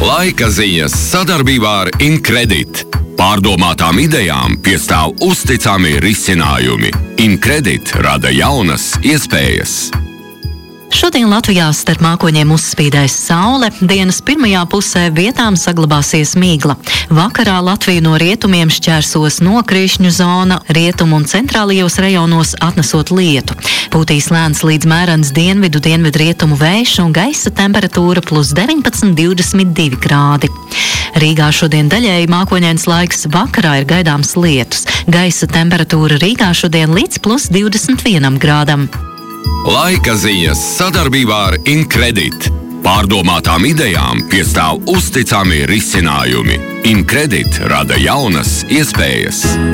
Laika ziņas sadarbībā ar Incredit. Pārdomātām idejām piestāv uzticami risinājumi. Incredit rada jaunas iespējas. Šodien Latvijā starp mākoņiem uzspīdēs saule, dienas pirmajā pusē vietām saglabāsies migla. Vakarā Latviju no rietumiem šķērsos nokrišņu zona, rietumu un centrālajos rajonos atnesot lietu. Pūtīs lēns līdz mērens dienvidu-dienvidrietumu vējš un gaisa temperatūra +19, 22 grādi. Rīgā šodien daļēji mākoņains laiks, vakarā ir gaidāms lietus. Gaisa temperatūra Rīgā šodien līdz +21 grādam. Laika ziņas sadarbībā ar Incredit. Pārdomātām idejām piestāv uzticami risinājumi. Incredit rada jaunas iespējas.